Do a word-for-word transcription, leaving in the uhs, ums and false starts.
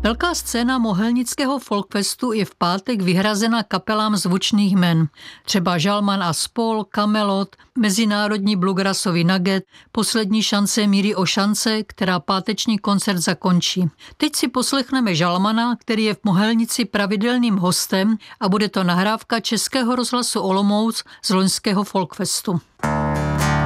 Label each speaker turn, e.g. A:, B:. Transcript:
A: Velká scéna mohelnického folkfestu je v pátek vyhrazena kapelám zvučných jmen. Třeba Žalman a spol, Kamelot, mezinárodní bluegrassový nugget, poslední šance Míry o šance, která páteční koncert zakončí. Teď si poslechneme Žalmana, který je v Mohelnici pravidelným hostem a bude to nahrávka Českého rozhlasu Olomouc z loňského folkfestu.